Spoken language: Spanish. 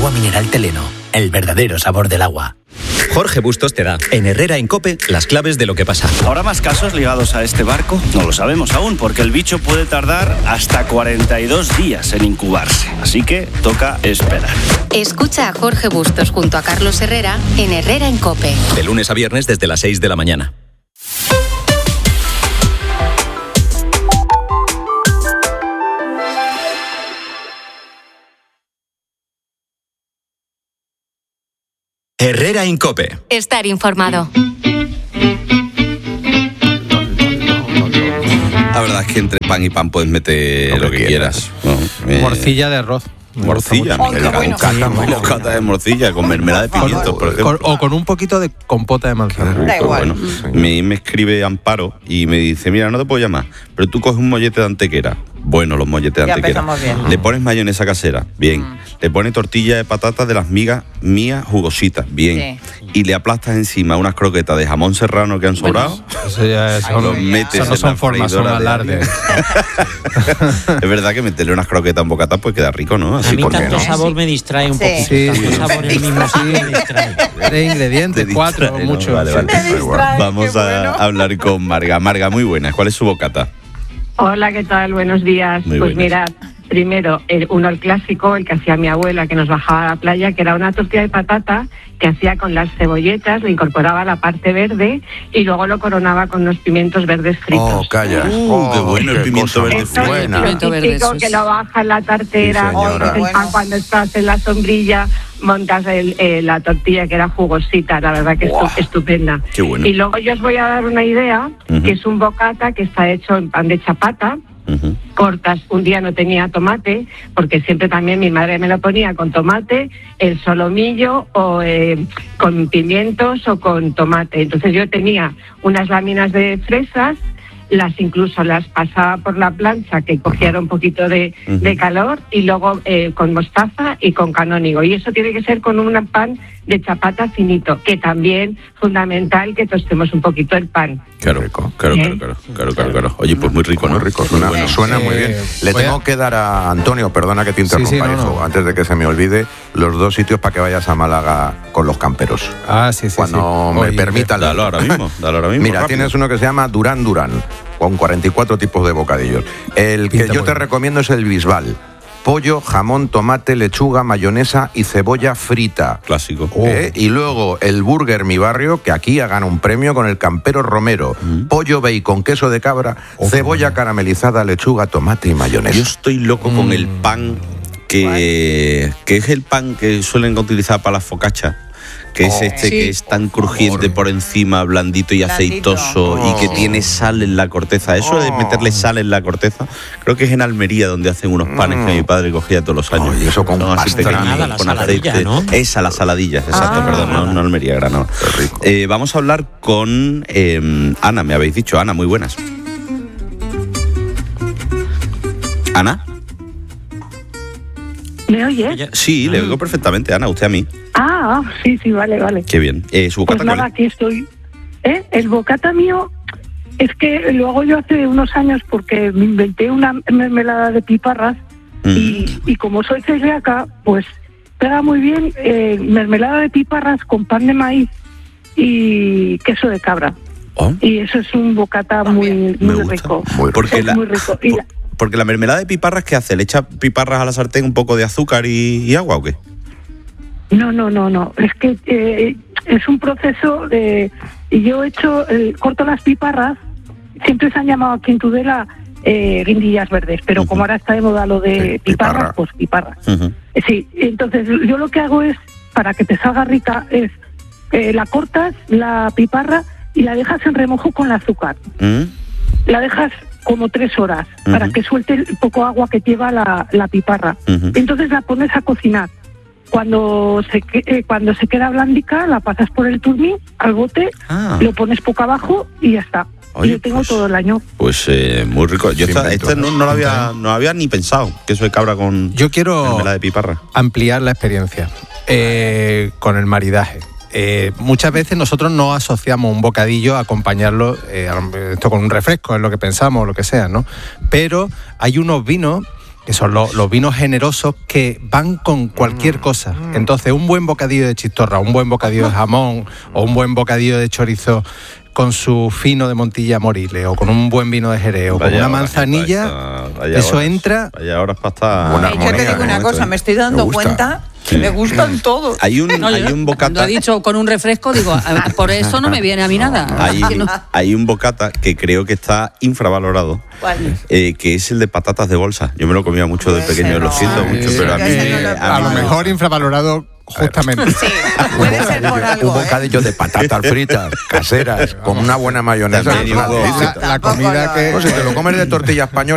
Agua mineral Teleno, el verdadero sabor del agua. Jorge Bustos te da, en Herrera en COPE, las claves de lo que pasa. ¿Habrá más casos ligados a este barco? No lo sabemos aún, porque el bicho puede tardar hasta 42 días en incubarse. Así que toca esperar. Escucha a Jorge Bustos junto a Carlos Herrera en Herrera en COPE. De lunes a viernes desde las 6 de la mañana. Herrera en COPE. Estar informado. La verdad es que entre pan y pan puedes meter lo que quieras. Morcilla de arroz. Morcilla, bocata de morcilla con mermelada de pimientos, por ejemplo. O con un poquito de compota de manzana. Da igual. Bueno, me escribe Amparo y me dice, mira, no te puedo llamar, pero tú coges un mollete de antequera. Bueno, los molletes de antequera. Bien. Le pones mayonesa casera, bien. Le pones tortilla de patata de las migas mías jugositas, bien. Sí. Y le aplastas encima unas croquetas de jamón serrano que han sobrado. Eso ya Metes no son formas, son alardes. Es verdad que meterle unas croquetas en bocata pues queda rico, ¿no? Así a mí tanto no. sabor me distrae un poquito. Sí. Tanto sabor en el mismo sitio me distrae. 3 ingredientes, 4, Vale, mucho. Vale. Vamos a hablar con Marga. Marga, muy buena. ¿Cuál es su bocata? Hola, ¿qué tal? Buenos días. Muy pues buenas. mirad, primero, el clásico, el que hacía mi abuela, que nos bajaba a la playa, que era una tortilla de patata que hacía con las cebolletas, le incorporaba la parte verde y luego lo coronaba con unos pimientos verdes fritos. Oh, calla. Qué bueno el pimiento verde Esto es buena. lo típico que lo baja en la tartera, Sí, señora. montas el pan cuando estás en la sombrilla, montas la tortilla que era jugosita, la verdad que es estupenda. Qué bueno. Y luego yo os voy a dar una idea, que es un bocata que está hecho en pan de chapata. Cortas, un día no tenía tomate, porque siempre también mi madre me lo ponía con tomate, el solomillo o con pimientos o con tomate. Entonces yo tenía unas láminas de fresas, incluso las pasaba por la plancha que cogiera un poquito de calor y luego con mostaza y con canónigo. Y eso tiene que ser con un pan de chapata finito, que también fundamental que tostemos un poquito el pan. Claro. Oye, pues muy rico, ¿no? Muy rico, suena muy bien. Le tengo que dar a Antonio, perdona que te interrumpa, hijo, antes de que se me olvide, los 2 sitios para que vayas a Málaga con los camperos. Sí. Cuando me permitan. Dalo ahora mismo. Mira, rápido. tienes uno que se llama Durán, con 44 tipos de bocadillos. El que yo te recomiendo es el Bisbal. Pollo, jamón, tomate, lechuga, mayonesa y cebolla frita. Clásico. Y luego el Burger Mi Barrio, que aquí ha ganado un premio con el Campero Romero. Pollo, bacon, queso de cabra, cebolla caramelizada, lechuga, tomate y mayonesa. Yo estoy loco con el pan que es el pan que suelen utilizar para las focaccias. Que es que es tan crujiente por encima, blandito y aceitoso y que tiene sal en la corteza. Eso de meterle sal en la corteza, creo que es en Almería donde hacen unos panes que mi padre cogía todos los años. Y eso con pastrami, con aceite. ¿No? Esa, las saladillas, exacto, perdón, no Almería, Granada. Rico. Vamos a hablar con Ana, me habéis dicho. Ana, muy buenas. ¿Ana? ¿Me oyes? Sí, le oigo perfectamente, Ana, usted a mí. Sí, vale. Qué bien. ¿Su bocata Pues nada, aquí estoy. El bocata mío es que lo hago yo hace unos años porque me inventé una mermelada de piparras y como soy celíaca, pues pega muy bien mermelada de piparras con pan de maíz y queso de cabra. Y eso es un bocata muy rico. Muy rico. Es muy rico. Porque la mermelada de piparras, ¿qué hace? ¿Le echa piparras a la sartén, un poco de azúcar y agua o qué? No. Es que es un proceso de... Yo corto las piparras, siempre se han llamado aquí en Tudela guindillas verdes, pero como ahora está de moda lo de piparras, pues piparras. Sí, entonces yo lo que hago es, para que te salga rica, es la cortas, la piparra, y la dejas en remojo con el azúcar. La dejas como 3 horas para que suelte el poco agua que lleva la piparra. Entonces la pones a cocinar. Cuando se queda blandica, la pasas por el turmín al bote, lo pones poco abajo y ya está. Oye, y yo tengo todo el año. Pues muy rico. Yo no lo había ni pensado, queso de cabra con mermelada de piparra. Ampliar la experiencia con el maridaje. Muchas veces nosotros no asociamos un bocadillo a acompañarlo esto con un refresco, es lo que pensamos, lo que sea, ¿no? Pero hay unos vinos que son los vinos generosos que van con cualquier cosa. Entonces, un buen bocadillo de chistorra, un buen bocadillo de jamón o un buen bocadillo de chorizo con su fino de Montilla Moriles o con un buen vino de Jerez o con una manzanilla, eso entra. Vaya horas para estar. Yo te digo una cosa, me estoy dando cuenta que me gustan todos. Hay un bocata. Cuando ha dicho con un refresco, digo, por eso no me viene a mí nada. Hay un bocata que creo que está infravalorado. ¿Cuál? Que es el de patatas de bolsa. Yo me lo comía mucho de pequeño, lo siento mucho, pero a mí a lo mejor infravalorado. Justamente. Sí, puede ser por algo. Un bocadillo de patatas fritas, caseras, con una buena mayonesa. La comida que... Pues si te lo comes de tortilla española.